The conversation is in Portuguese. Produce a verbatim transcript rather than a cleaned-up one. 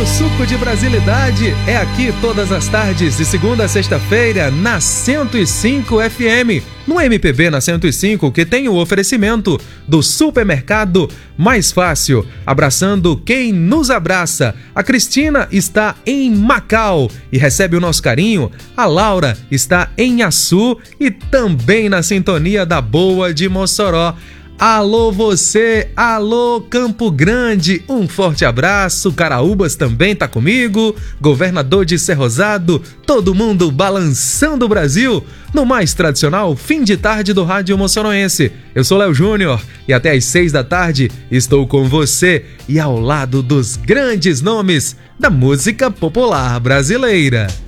Suco de Brasilidade é aqui todas as tardes, de segunda a sexta-feira, na cento e cinco F M. No M P B na cento e cinco, que tem o oferecimento do supermercado Mais Fácil, abraçando quem nos abraça. A Cristina está em Macau e recebe o nosso carinho. A Laura está em Açu e também na sintonia da Boa de Mossoró. Alô você, alô Campo Grande, um forte abraço. Caraúbas também tá comigo, Governador de Cerrosado, todo mundo balançando o Brasil no mais tradicional fim de tarde do Rádio Moçoroense. Eu sou Léo Júnior e até às seis da tarde estou com você e ao lado dos grandes nomes da música popular brasileira.